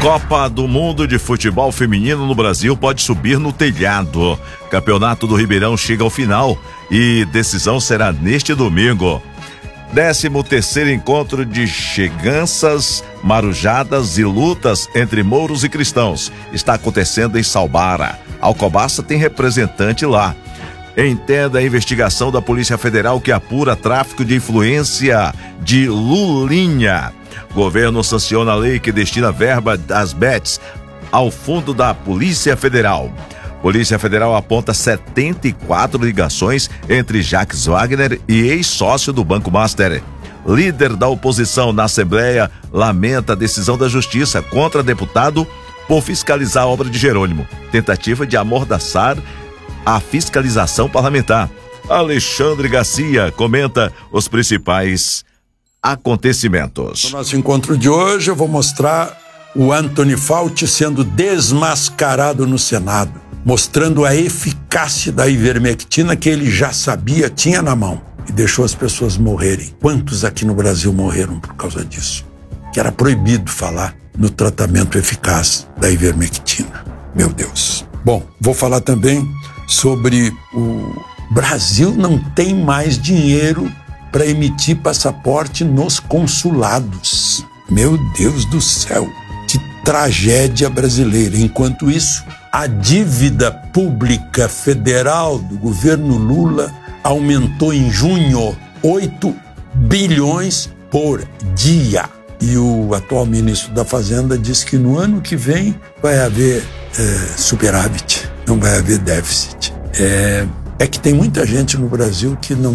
Copa do Mundo de Futebol Feminino no Brasil pode subir no telhado. Campeonato do Ribeirão chega ao final e decisão será neste domingo. 13º encontro de cheganças, marujadas e lutas entre mouros e cristãos está acontecendo em Salbara. Alcobaça tem representante lá. Entenda a investigação da Polícia Federal que apura tráfico de influência de Lulinha. Governo sanciona a lei que destina verba das bets ao fundo da Polícia Federal. Polícia Federal aponta 74 ligações entre Jacques Wagner e ex-sócio do Banco Master. Líder da oposição na Assembleia lamenta a decisão da Justiça contra deputado por fiscalizar a obra de Jerônimo. Tentativa de amordaçar a fiscalização parlamentar. Alexandre Garcia comenta os principais acontecimentos. No nosso encontro de hoje eu vou mostrar o Anthony Fauci sendo desmascarado no Senado, mostrando a eficácia da ivermectina que ele já sabia, tinha na mão e deixou as pessoas morrerem. Quantos aqui no Brasil morreram por causa disso? Que era proibido falar no tratamento eficaz da ivermectina. Meu Deus. Bom, vou falar também sobre o Brasil não tem mais dinheiro para emitir passaporte nos consulados. Meu Deus do céu, que tragédia brasileira. Enquanto isso, a dívida pública federal do governo Lula aumentou em junho 8 bilhões por dia. E o atual ministro da Fazenda disse que no ano que vem vai haver superávit, não vai haver déficit. É que tem muita gente no Brasil que não